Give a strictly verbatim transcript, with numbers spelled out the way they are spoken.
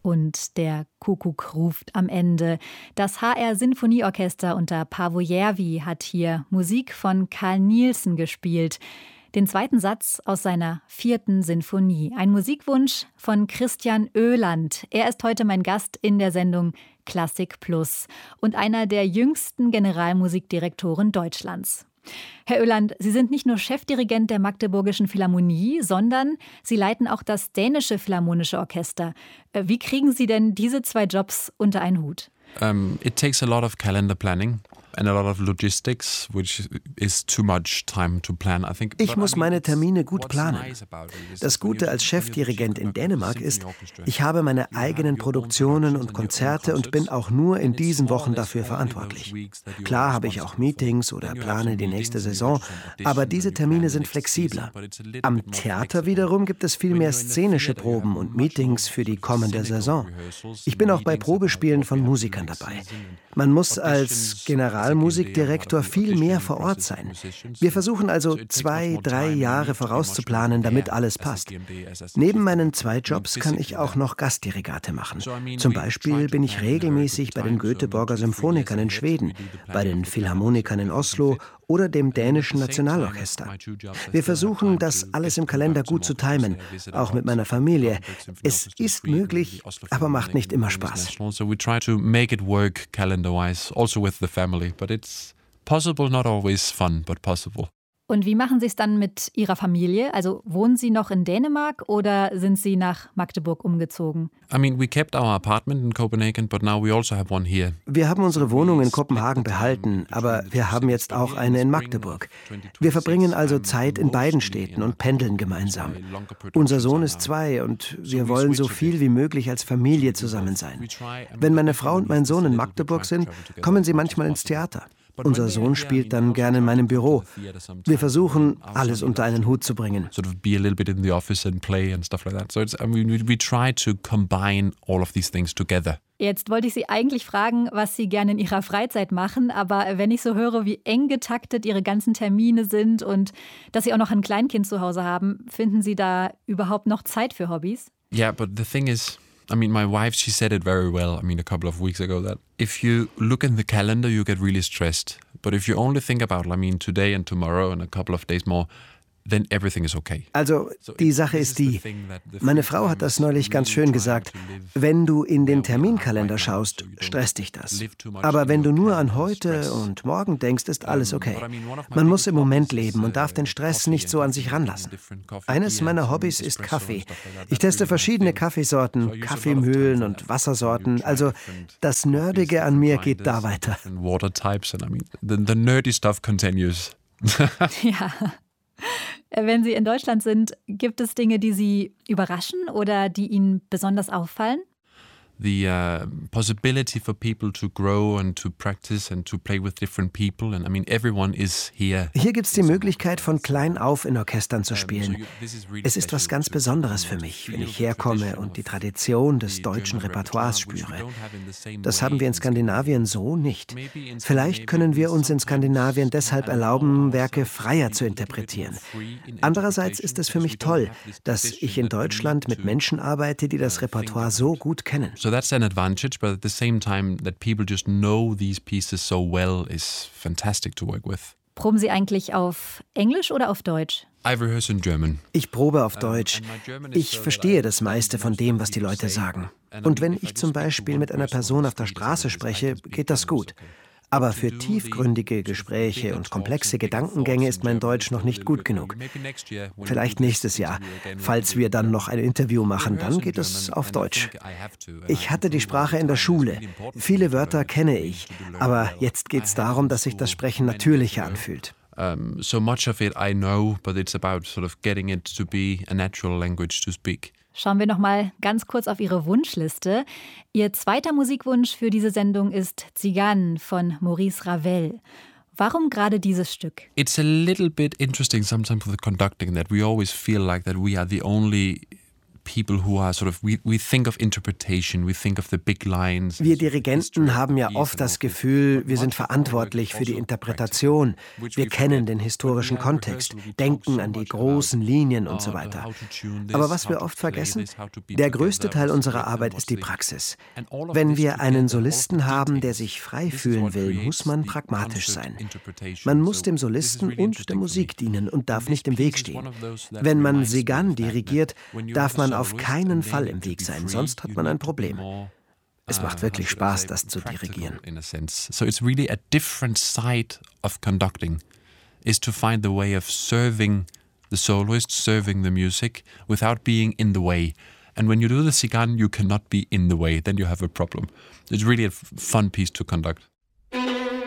Und der Kuckuck ruft am Ende. Das H R-Sinfonieorchester unter Paavo Järvi hat hier Musik von Carl Nielsen gespielt. Den zweiten Satz aus seiner vierten Sinfonie. Ein Musikwunsch von Christian Öland. Er ist heute mein Gast in der Sendung Klassik Plus und einer der jüngsten Generalmusikdirektoren Deutschlands. Herr Öland, Sie sind nicht nur Chefdirigent der Magdeburgischen Philharmonie, sondern Sie leiten auch das Dänische Philharmonische Orchester. Wie kriegen Sie denn diese zwei Jobs unter einen Hut? Um, it takes a lot of calendar planning and a lot of logistics, which is too much time to plan, I think. Ich muss meine Termine gut planen. Das Gute als Chefdirigent in Dänemark ist, ich habe meine eigenen Produktionen und Konzerte und bin auch nur in diesen Wochen dafür verantwortlich. Klar habe ich auch Meetings oder plane die nächste Saison, aber diese Termine sind flexibler. Am Theater wiederum gibt es viel mehr szenische Proben und Meetings für die kommende Saison. Ich bin auch bei Probespielen von Musikern dabei. Man muss als Generalmusikdirektor viel mehr vor Ort sein. Wir versuchen also zwei, drei Jahre vorauszuplanen, damit alles passt. Neben meinen zwei Jobs kann ich auch noch Gastdirigate machen. Zum Beispiel bin ich regelmäßig bei den Göteborger Symphonikern in Schweden, bei den Philharmonikern in Oslo oder dem Dänischen Nationalorchester. Wir versuchen, das alles im Kalender gut zu timen, auch mit meiner Familie. Es ist möglich, aber macht nicht immer Spaß. So we try to make it work calendar-wise, also with the family. But it's possible, not always fun, but possible. Und wie machen Sie es dann mit Ihrer Familie? Also wohnen Sie noch in Dänemark oder sind Sie nach Magdeburg umgezogen? I mean, we kept our apartment in Copenhagen, but now we also have one here. Wir haben unsere Wohnung in Kopenhagen behalten, aber wir haben jetzt auch eine in Magdeburg. Wir verbringen also Zeit in beiden Städten und pendeln gemeinsam. Unser Sohn ist zwei und wir wollen so viel wie möglich als Familie zusammen sein. Wenn meine Frau und mein Sohn in Magdeburg sind, kommen sie manchmal ins Theater. Unser Sohn spielt dann gerne in meinem Büro. Wir versuchen, alles unter einen Hut zu bringen. Sort of be a little bit in the office and play and stuff like that. So it's, I mean, we, we try to combine all of these things together. Jetzt wollte ich Sie eigentlich fragen, was Sie gerne in Ihrer Freizeit machen, aber wenn ich so höre, wie eng getaktet Ihre ganzen Termine sind und dass Sie auch noch ein Kleinkind zu Hause haben, finden Sie da überhaupt noch Zeit für Hobbys? Yeah, but the thing is, I mean, my wife, she said it very well, I mean, a couple of weeks ago, that if you look in the calendar, you get really stressed. But if you only think about, I mean, today and tomorrow and a couple of days more, then everything is okay. Also, die Sache ist die, meine Frau hat das neulich ganz schön gesagt, wenn du in den Terminkalender schaust, stresst dich das. Aber wenn du nur an heute und morgen denkst, ist alles okay. Man muss im Moment leben und darf den Stress nicht so an sich ranlassen. Eines meiner Hobbys ist Kaffee. Ich teste verschiedene Kaffeesorten, Kaffeemühlen und Wassersorten. Also, das Nerdige an mir geht da weiter. Water types and I mean, the, the nerdy stuff continues. Ja. Wenn Sie in Deutschland sind, gibt es Dinge, die Sie überraschen oder die Ihnen besonders auffallen? The uh, possibility for people to grow and to practice and to play with different people. And I mean, everyone is here. Hier gibt es die Möglichkeit, von klein auf in Orchestern zu spielen. Es ist was ganz Besonderes für mich, wenn ich herkomme und die Tradition des deutschen Repertoires spüre. Das haben wir in Skandinavien so nicht. Vielleicht können wir uns in Skandinavien deshalb erlauben, Werke freier zu interpretieren. Andererseits ist es für mich toll, dass ich in Deutschland mit Menschen arbeite, die das Repertoire so gut kennen. So that's an advantage, but at the same time that people just know these pieces so well is fantastic to work with. Proben Sie eigentlich auf Englisch oder auf Deutsch? I rehearse in German. Ich probe auf Deutsch. Ich verstehe das meiste von dem, was die Leute sagen. Und wenn ich zum Beispiel mit einer Person auf der Straße spreche, geht das gut. Aber für tiefgründige Gespräche und komplexe Gedankengänge ist mein Deutsch noch nicht gut genug. Vielleicht nächstes Jahr. Falls wir dann noch ein Interview machen, dann geht es auf Deutsch. Ich hatte die Sprache in der Schule. Viele Wörter kenne ich. Aber jetzt geht es darum, dass sich das Sprechen natürlicher anfühlt. Um, so much of it I know, but it's about sort of getting it to be a natural language to speak. Schauen wir noch mal ganz kurz auf Ihre Wunschliste. Ihr zweiter Musikwunsch für diese Sendung ist Tzigane von Maurice Ravel. Warum gerade dieses Stück? It's a little bit interesting sometimes with the conducting that we always feel like that we are the only people who are sort of, we, we think of interpretation, we think of the big lines. Wir Dirigenten haben ja oft das Gefühl, wir sind verantwortlich für die Interpretation. Wir kennen den historischen Kontext, denken an die großen Linien und so weiter. Aber was wir oft vergessen, der größte Teil unserer Arbeit ist die Praxis. Wenn wir einen Solisten haben, der sich frei fühlen will, muss man pragmatisch sein. Man muss dem Solisten und der Musik dienen und darf nicht im Weg stehen. Wenn man Segan dirigiert, darf man auf keinen Fall im Weg sein, sonst hat man ein Problem. Es macht wirklich Spaß, das zu dirigieren. So it's really a different side of conducting, is to find the way of serving the soloist, serving the music, without being in the way. And when you do the Segan, you cannot be in the way, then you have a problem. It's really a fun piece to conduct.